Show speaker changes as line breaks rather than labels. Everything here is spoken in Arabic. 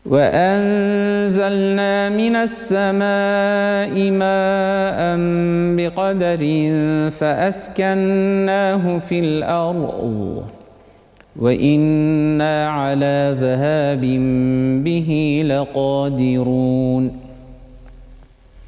وأنزلنا من السماء ماء بقدر فأسكناه في الأرض وإنا على ذهاب به لقادرون